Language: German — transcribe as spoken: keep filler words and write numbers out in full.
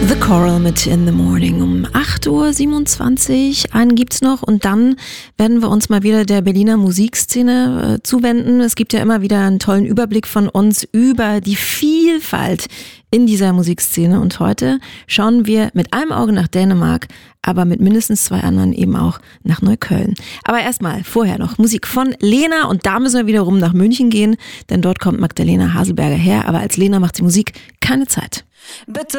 The Coral mit In the Morning um acht Uhr siebenundzwanzig. Einen gibt's noch und dann werden wir uns mal wieder der Berliner Musikszene äh, zuwenden. Es gibt ja immer wieder einen tollen Überblick von uns über die Vielfalt in dieser Musikszene und heute schauen wir mit einem Auge nach Dänemark, aber mit mindestens zwei anderen eben auch nach Neukölln. Aber erstmal vorher noch Musik von Lena und da müssen wir wiederum nach München gehen, denn dort kommt Magdalena Haselberger her, aber als Lena macht sie Musik keine Zeit. Bitte